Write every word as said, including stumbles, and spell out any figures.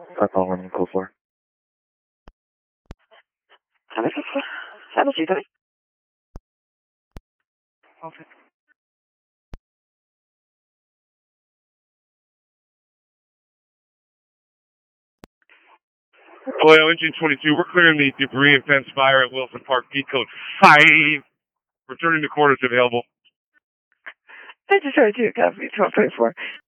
five call one, code four. Saddle three. Okay. Oil engine twenty-two, we're clearing the debris and fence fire at Wilson Park, P code five. Returning to quarters available. Engine twenty-two, copy, twelve twenty-four.